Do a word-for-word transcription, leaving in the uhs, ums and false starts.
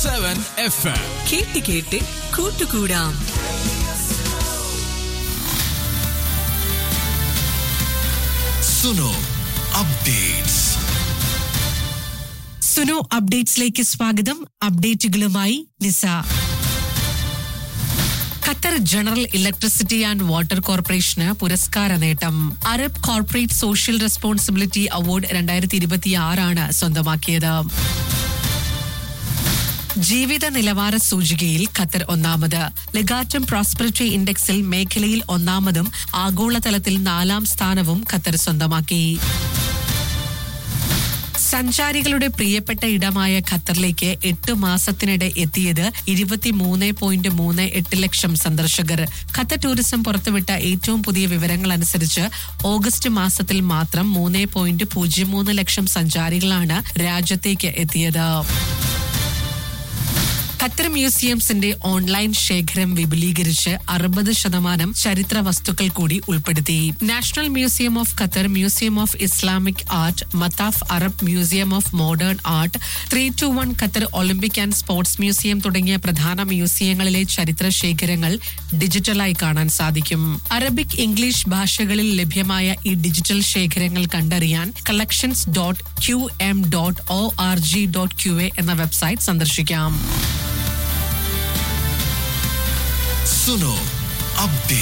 Seven F M. കേട്ട് കേട്ട് കൂട്ടുകൂടാം. സുനോ അപ്ഡേറ്റ്സ്. സുനോ അപ്ഡേറ്റ്സിലേക്ക് സ്വാഗതം. അപ്ഡേറ്റുകളുമായി നിസ. Qatar general electricity and water corporation പുരസ്കാര നേട്ടം. Arab corporate social responsibility award രണ്ടായിരത്തി ഇരുപത്തിയാറാണ് സ്വന്തമാക്കിയത്. ജീവിത നിലവാര സൂചികയിൽ ഖത്തർ ഒന്നാമത്. ലെഗാറ്റം പ്രോസ്പെറിറ്റി ഇൻഡെക്സിൽ മേഖലയിൽ ഒന്നാമതും ആഗോളതലത്തിൽ നാലാം സ്ഥാനവും ഖത്തർ സ്വന്തമാക്കി. സഞ്ചാരികളുടെ പ്രിയപ്പെട്ട ഇടമായ ഖത്തറിലേക്ക് എട്ട് മാസത്തിനിടെ എത്തിയത് ഇരുപത്തിമൂന്ന് പോയിന്റ് മൂന്ന് എട്ട് ലക്ഷം സന്ദർശകർ. ഖത്തർ ടൂറിസം പുറത്തുവിട്ട ഏറ്റവും പുതിയ വിവരങ്ങൾ അനുസരിച്ച് ഓഗസ്റ്റ് മാസത്തിൽ മാത്രം മൂന്ന് പോയിന്റ് പൂജ്യം മൂന്ന് ലക്ഷം സഞ്ചാരികളാണ് രാജ്യത്തേക്ക് എത്തിയത്. ഖത്തർ മ്യൂസിയംസിന്റെ ഓൺലൈൻ ശേഖരം വിപുലീകരിച്ച് അറുപത് ശതമാനം ചരിത്ര വസ്തുക്കൾ കൂടി ഉൾപ്പെടുത്തി. National museum of Qatar, museum of Islamic art, Mataf Arab museum of modern art, three to one Qatar Olympic and sports museum തുടങ്ങിയ പ്രധാന മ്യൂസിയങ്ങളിലെ ചരിത്ര ശേഖരങ്ങൾ ഡിജിറ്റലായി കാണാൻ സാധിക്കും. അറബിക്, ഇംഗ്ലീഷ് ഭാഷകളിൽ ലഭ്യമായ ഈ ഡിജിറ്റൽ ശേഖരങ്ങൾ കണ്ടറിയാൻ collections dot Q M dot O R G dot Q A എന്ന വെബ്സൈറ്റ് സന്ദർശിക്കാം. സുനോ അപ്ഡേറ്റ്.